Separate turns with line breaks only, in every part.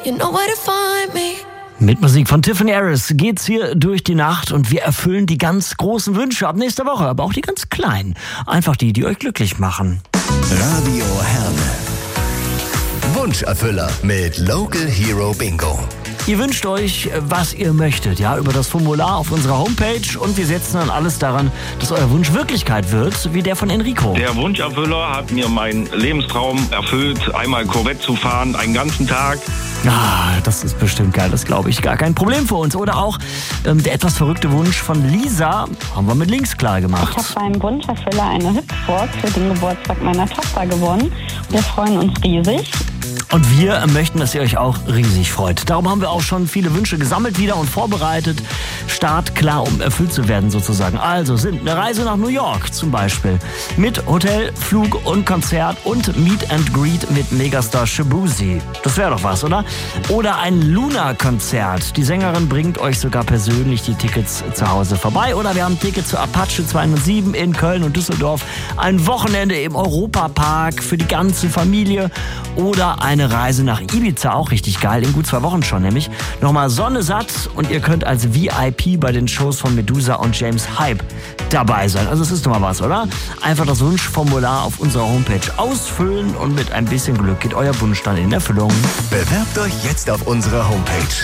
You know where to find me.
Mit Musik von Tiffany Harris geht's hier durch die Nacht und wir erfüllen die ganz großen Wünsche ab nächster Woche, aber auch die ganz kleinen. Einfach die euch glücklich machen.
Radio Herne. Wunscherfüller mit Local Hero Bingo.
Ihr wünscht euch, was ihr möchtet, ja, über das Formular auf unserer Homepage und wir setzen dann alles daran, dass euer Wunsch Wirklichkeit wird, wie der von Enrico.
Der Wunscherfüller hat mir meinen Lebenstraum erfüllt, einmal Corvette zu fahren, einen ganzen Tag.
Ah, das ist bestimmt geil, das glaube ich, gar kein Problem für uns. Oder auch der etwas verrückte Wunsch von Lisa, haben wir mit links klar gemacht.
Ich habe beim Wunscherfüller eine Hüpfburg für den Geburtstag meiner Tochter gewonnen. Wir freuen uns riesig.
Und wir möchten, dass ihr euch auch riesig freut. Darum haben wir auch schon viele Wünsche gesammelt wieder und vorbereitet. Startklar, um erfüllt zu werden sozusagen. Also sind eine Reise nach New York zum Beispiel. Mit Hotel, Flug und Konzert und Meet and Greet mit Megastar Shabuzi. Das wäre doch was, oder? Oder ein Luna-Konzert. Die Sängerin bringt euch sogar persönlich die Tickets zu Hause vorbei. Oder wir haben Tickets zu Apache 207 in Köln und Düsseldorf. Ein Wochenende im Europapark für die ganze Familie. Oder eine Reise nach Ibiza, auch richtig geil, in gut 2 Wochen schon nämlich. Nochmal Sonne satt und ihr könnt als VIP bei den Shows von Medusa und James Hype dabei sein. Also es ist doch mal was, oder? Einfach das Wunschformular auf unserer Homepage ausfüllen und mit ein bisschen Glück geht euer Wunsch dann in Erfüllung.
Bewerbt euch jetzt auf unserer Homepage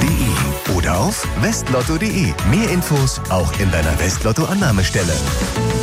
radioherne.de oder auf westlotto.de. Mehr Infos auch in deiner Westlotto-Annahmestelle.